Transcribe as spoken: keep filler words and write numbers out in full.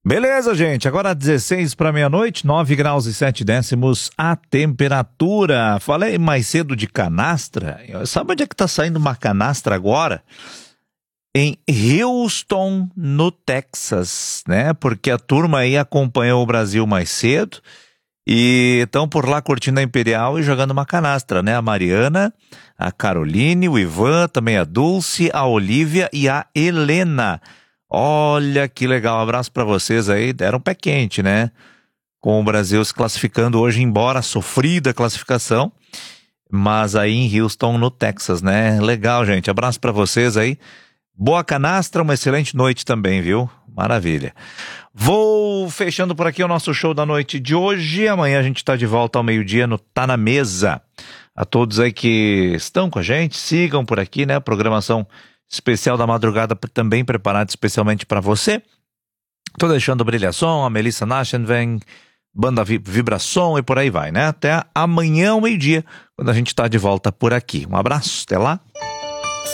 Beleza, gente. Agora dezesseis para meia-noite, nove graus e sete décimos a temperatura. Falei mais cedo de canastra. Sabe onde é que tá saindo uma canastra agora? Em Houston, no Texas, né? Porque a turma aí acompanhou o Brasil mais cedo e estão por lá curtindo a Imperial e jogando uma canastra, né? A Mariana, a Caroline, o Ivan, também a Dulce, a Olivia e a Helena. Olha que legal, um abraço para vocês aí, deram pé quente, né? Com o Brasil se classificando hoje, embora sofrida a classificação, mas aí em Houston, no Texas, né? Legal, gente, abraço para vocês aí. Boa canastra, uma excelente noite também, viu? Maravilha. Vou fechando por aqui o nosso show da noite de hoje. Amanhã a gente tá de volta ao meio-dia no Tá Na Mesa. A todos aí que estão com a gente, sigam por aqui, né? Programação especial da madrugada também preparada especialmente para você. Tô deixando Brilhação, a Melissa Naschenweng, Banda Vibração e por aí vai, né? Até amanhã ao meio-dia, quando a gente tá de volta por aqui. Um abraço, até lá.